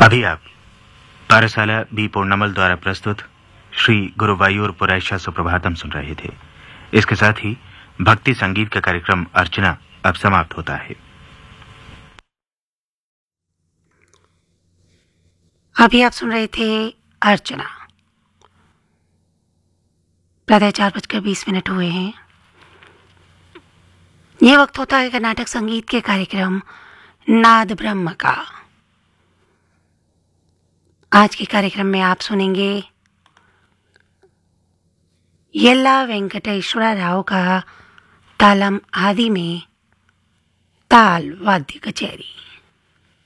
अभी आप पारसाला बी पूर्णमल द्वारा प्रस्तुत श्री गुरुवायूर पुरैशा सुप्रभातम सुन रहे थे। इसके साथ ही भक्ति संगीत का कार्यक्रम अर्चना अब समाप्त होता है। अभी आप सुन रहे थे अर्चना। प्रातः 4:20 हुए हैं। यह वक्त होता है कर्नाटक संगीत के कार्यक्रम नाद ब्रह्म का। आज के कार्यक्रम में आप सुनेंगे यल्ला वेंकटेश्वर राव का तालम आदि में ताल वाद्य कचेरी।